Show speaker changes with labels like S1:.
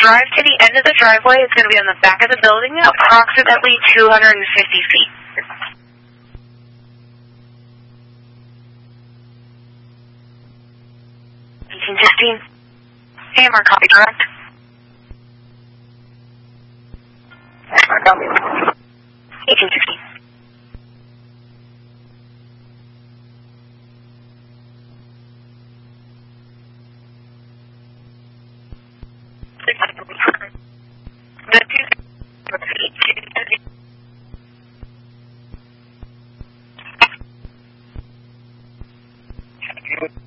S1: drive to the end of the driveway. It's going to be on the back of the building, approximately 250 feet. AMR copy, correct? Copy. 1816.